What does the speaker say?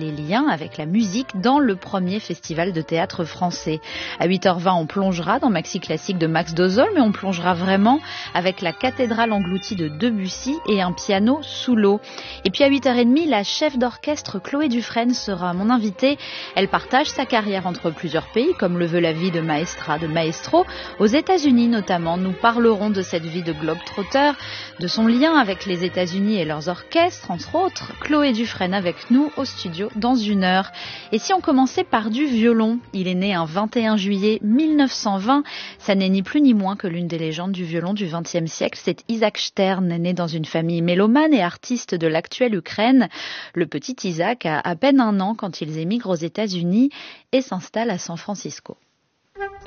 les liens avec la musique dans le premier festival de théâtre français. À 8h20, on plongera dans Maxi Classique de Max Dozol, mais on plongera vraiment avec la cathédrale engloutie de Debussy et un piano sous l'eau. Et puis à 8h30, la chef d'orchestre Chloé Dufresne sera mon invitée. Elle partage sa carrière entre plusieurs pays, comme le veut la vie de maestro. Aux États-Unis notamment, nous parlerons de cette vie de globe-trotter, de son lien avec les États-Unis et leurs orchestres, entre autres. Chloé Dufresne avec nous au studio dans 1 heure. Et si on commençait par du violon, il est né un 21 juillet 1920. Ça n'est ni plus ni moins que l'une des légendes du violon du XXe siècle. C'est Isaac Stern, né dans une famille mélomane et artiste de l'actuelle Ukraine. Le petit Isaac a à peine 1 an quand ils émigrent aux États-Unis et s'installe à San Francisco.